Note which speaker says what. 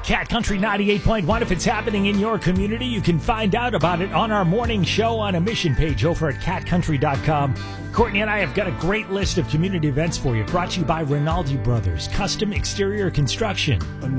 Speaker 1: Cat Country 98.1. If it's happening in your community, you can find out about it on our morning show on a mission page over at catcountry.com. Courtney and I have got a great list of community events for you, brought to you by Rinaldi Brothers, Custom Exterior Construction.